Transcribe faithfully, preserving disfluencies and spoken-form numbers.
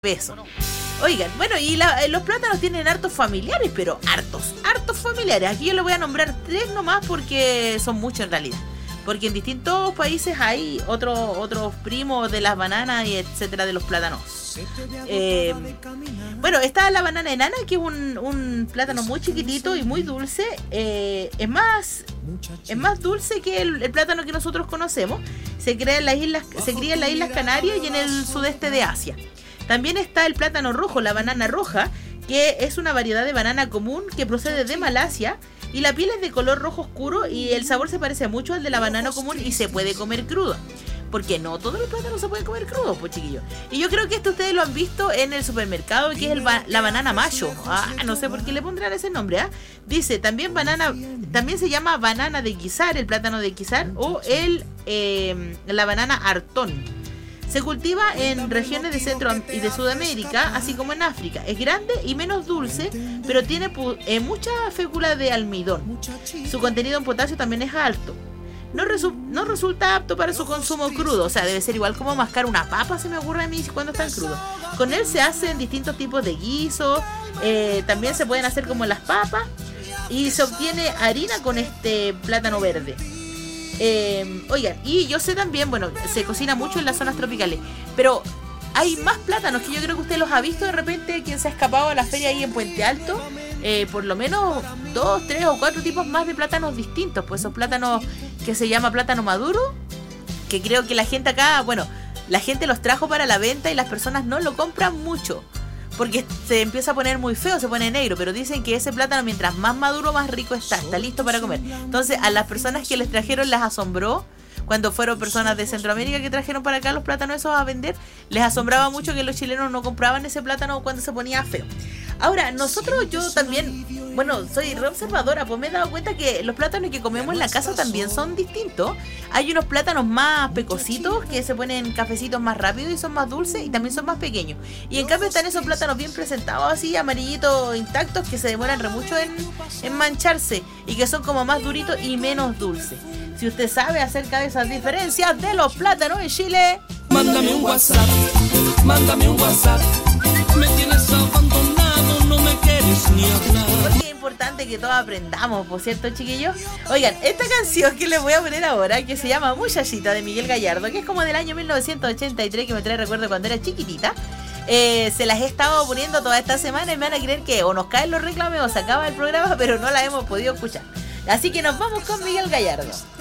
peso. Oigan, bueno, y la, los plátanos tienen hartos familiares, pero hartos, hartos familiares. Aquí yo les voy a nombrar tres nomás porque son muchos en realidad. Porque en distintos países hay otros otros primos de las bananas y etcétera, de los plátanos. Eh, bueno, está la banana enana, que es un, un plátano muy chiquitito y muy dulce. Eh, es más es más dulce que el, el plátano que nosotros conocemos. Se cría en las islas, se cría en las Islas Canarias y en el sudeste de Asia. También está el plátano rojo, la banana roja, que es una variedad de banana común que procede de Malasia. Y la piel es de color rojo oscuro y el sabor se parece mucho al de la banana común y se puede comer crudo. Porque no todos los plátanos se pueden comer crudos, pues chiquillos. Y yo creo que esto ustedes lo han visto en el supermercado, que es el ba- la banana mayo. Ah, no sé por qué le pondrán ese nombre, ¿ah? ¿eh? Dice, también banana, también se llama banana de guisar, el plátano de guisar, o el eh, la banana artón. Se cultiva en regiones de Centro y de Sudamérica, así como en África. Es grande y menos dulce, pero tiene pu- eh, mucha fécula de almidón. Su contenido en potasio también es alto. No, resu- no resulta apto para su consumo crudo, o sea, debe ser igual como mascar una papa, se me ocurre a mí cuando están crudos. Con él se hacen distintos tipos de guisos, eh, también se pueden hacer como las papas, y se obtiene harina con este plátano verde. Eh, oigan, y yo sé también, bueno, se cocina mucho en las zonas tropicales, pero hay más plátanos que yo creo que usted los ha visto de repente, quien se ha escapado a la feria ahí en Puente Alto, eh, por lo menos dos, tres o cuatro tipos más de plátanos distintos, pues esos plátanos que se llama plátano maduro, que creo que la gente acá, bueno, la gente los trajo para la venta y las personas no lo compran mucho, porque se empieza a poner muy feo, se pone negro, pero dicen que ese plátano mientras más maduro, más rico está, está listo para comer. Entonces a las personas que les trajeron las asombró, cuando fueron personas de Centroamérica que trajeron para acá los plátanos esos a vender, les asombraba mucho que los chilenos no compraban ese plátano cuando se ponía feo. Ahora, nosotros, yo también, bueno, soy re observadora, pues me he dado cuenta que los plátanos que comemos en la casa también son distintos. Hay unos plátanos más pecositos que se ponen cafecitos más rápido y son más dulces y también son más pequeños. Y en cambio están esos plátanos bien presentados así, amarillitos, intactos, que se demoran re mucho en, en mancharse y que son como más duritos y menos dulces. Si usted sabe acerca de esas diferencias de los plátanos en Chile, mándame un WhatsApp, mándame un WhatsApp. Me tienes abandonado, no me quieres ni hablar. Porque es importante que todos aprendamos, ¿por cierto, chiquillos? Oigan, esta canción que les voy a poner ahora, que se llama Muchachita, de Miguel Gallardo, que es como del año mil novecientos ochenta y tres, que me trae recuerdo cuando era chiquitita. Eh, se las he estado poniendo toda esta semana y me van a creer que o nos caen los reclames o se acaba el programa, pero no la hemos podido escuchar. Así que nos vamos con Miguel Gallardo.